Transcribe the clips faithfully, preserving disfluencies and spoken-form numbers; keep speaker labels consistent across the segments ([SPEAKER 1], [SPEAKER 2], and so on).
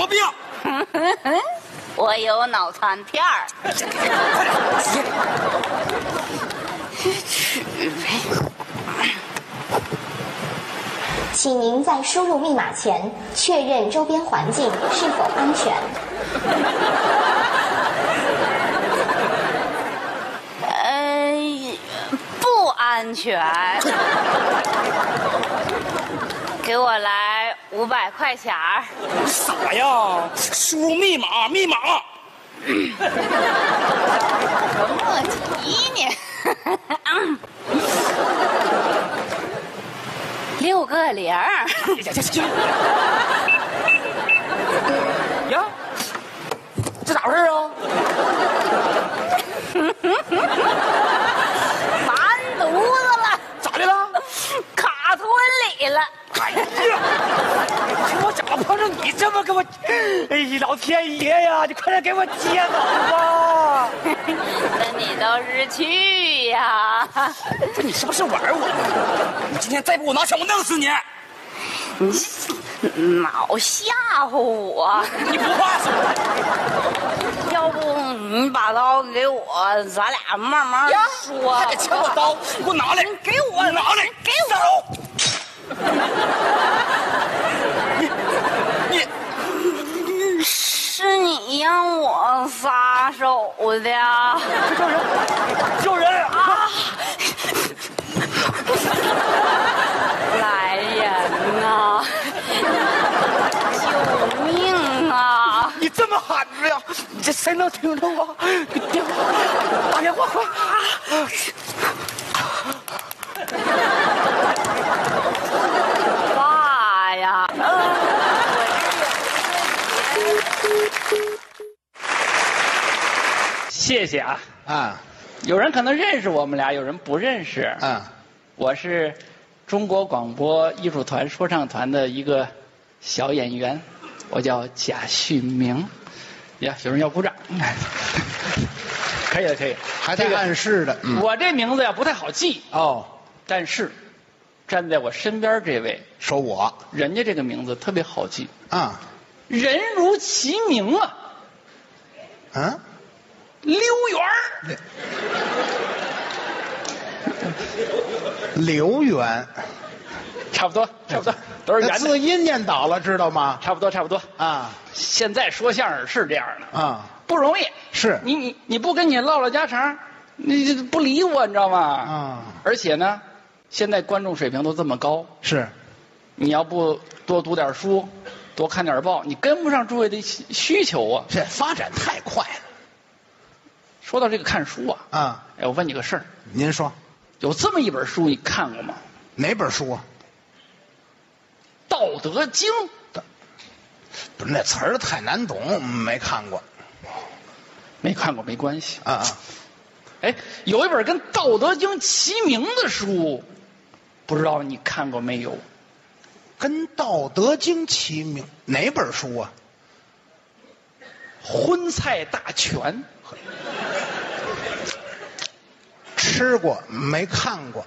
[SPEAKER 1] 么病？
[SPEAKER 2] 我有脑残片儿。
[SPEAKER 3] 请您在输入密码前确认周边环境是否安全。
[SPEAKER 2] 呃，不安全。给我来五百块钱儿。
[SPEAKER 1] 傻呀！输入密码，密码。
[SPEAKER 2] 莫急呢。六个零儿。
[SPEAKER 1] 呀，这咋回事啊？
[SPEAKER 2] 完犊子了！
[SPEAKER 1] 咋的了？
[SPEAKER 2] 卡吞里了。
[SPEAKER 1] 哎呀！我怎么碰上你这么给我？哎呀，老天爷呀！你快点给我接走吧！
[SPEAKER 2] 那你倒是去呀！
[SPEAKER 1] 不是你是不是玩我呢？你今天再不给我拿枪，我弄死你！
[SPEAKER 2] 你老吓唬我！
[SPEAKER 1] 你不怕死我？
[SPEAKER 2] 要不你把刀给我，咱俩慢慢说。
[SPEAKER 1] 还得抢我刀，给我拿来！
[SPEAKER 2] 你给我
[SPEAKER 1] 拿来！
[SPEAKER 2] 给我！
[SPEAKER 1] 你你
[SPEAKER 2] 是你让我撒手的。
[SPEAKER 1] 救人！救人啊！
[SPEAKER 2] 来人呐！救命啊！
[SPEAKER 1] 你这么喊着呀？你这谁能听着啊？你电话，打电话快！
[SPEAKER 2] 爸呀！
[SPEAKER 4] 谢谢啊
[SPEAKER 5] 啊！
[SPEAKER 4] 有人可能认识我们俩，有人不认识。
[SPEAKER 5] 啊，
[SPEAKER 4] 我是中国广播艺术团说唱团的一个小演员，我叫贾旭明。呀，有人要鼓掌。可以了，可以。
[SPEAKER 5] 还在暗示的。嗯、
[SPEAKER 4] 我这名字呀不太好记
[SPEAKER 5] 哦，
[SPEAKER 4] 但是站在我身边这位
[SPEAKER 5] 说我，
[SPEAKER 4] 人家这个名字特别好记
[SPEAKER 5] 啊，
[SPEAKER 4] 人如其名啊。
[SPEAKER 5] 嗯。
[SPEAKER 4] 刘源，
[SPEAKER 5] 刘源，
[SPEAKER 4] 差不多，差不多，都是圆的。
[SPEAKER 5] 字音念倒了，知道吗？
[SPEAKER 4] 差不多，差不多
[SPEAKER 5] 啊。
[SPEAKER 4] 现在说相声是这样的
[SPEAKER 5] 啊，
[SPEAKER 4] 不容易。
[SPEAKER 5] 是
[SPEAKER 4] 你你你不跟你唠唠家常，你不理我，你知道吗？
[SPEAKER 5] 啊。
[SPEAKER 4] 而且呢，现在观众水平都这么高，
[SPEAKER 5] 是，
[SPEAKER 4] 你要不多读点书，多看点报，你跟不上诸位的需求啊。
[SPEAKER 5] 这发展太快了。
[SPEAKER 4] 说到这个看书啊，
[SPEAKER 5] 啊，
[SPEAKER 4] 哎，我问你个事儿，
[SPEAKER 5] 您说，
[SPEAKER 4] 有这么一本书你看过吗？
[SPEAKER 5] 哪本书啊？
[SPEAKER 4] 《道德经》。
[SPEAKER 5] 不是那词儿太难懂，没看过。
[SPEAKER 4] 没看过没关系
[SPEAKER 5] 啊啊。
[SPEAKER 4] 哎，有一本跟《道德经》齐名的书，不知道你看过没有？
[SPEAKER 5] 跟《道德经》齐名哪本书啊？
[SPEAKER 4] 荤菜大全。
[SPEAKER 5] 吃过没看过。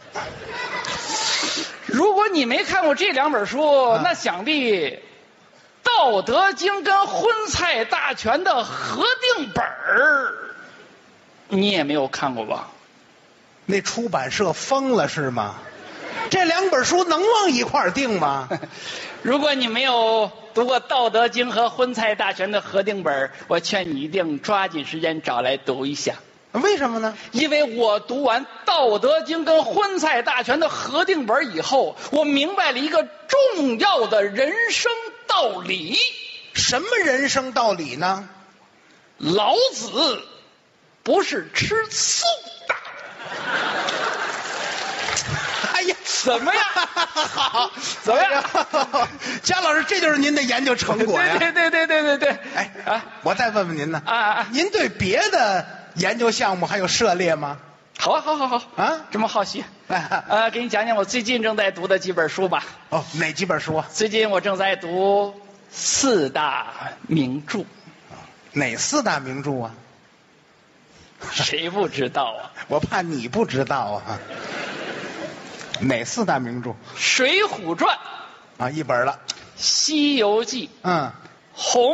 [SPEAKER 4] 如果你没看过这两本书，
[SPEAKER 5] 啊、
[SPEAKER 4] 那想必《道德经》跟《荤菜大全》的合订本儿，你也没有看过吧？
[SPEAKER 5] 那出版社疯了是吗？这两本书能往一块儿订吗？
[SPEAKER 4] 如果你没有读过《道德经》和《荤菜大全》的合订本，我劝你一定抓紧时间找来读一下。
[SPEAKER 5] 为什么呢？
[SPEAKER 4] 因为我读完《道德经》跟《荤菜大全》的合订本以后，我明白了一个重要的人生道理。
[SPEAKER 5] 什么人生道理呢？
[SPEAKER 4] 老子不是吃素的。
[SPEAKER 5] 哎呀，
[SPEAKER 4] 怎么样？
[SPEAKER 5] 好，
[SPEAKER 4] 怎么样？
[SPEAKER 5] 贾老师，这就是您的研究成果呀！
[SPEAKER 4] 对对对对对对对。
[SPEAKER 5] 哎啊，我再问问您呢？
[SPEAKER 4] 啊啊！
[SPEAKER 5] 您对别的研究项目还有涉猎吗？
[SPEAKER 4] 好啊，好好好
[SPEAKER 5] 啊！
[SPEAKER 4] 这么好奇，呃，给你讲讲我最近正在读的几本书吧。
[SPEAKER 5] 哦，哪几本书啊？
[SPEAKER 4] 最近我正在读四大名著。
[SPEAKER 5] 哪四大名著啊？
[SPEAKER 4] 谁不知道啊？
[SPEAKER 5] 我怕你不知道啊。哪四大名著？《
[SPEAKER 4] 水浒传》
[SPEAKER 5] 啊，一本了。
[SPEAKER 4] 《西游记》。
[SPEAKER 5] 嗯。
[SPEAKER 4] 红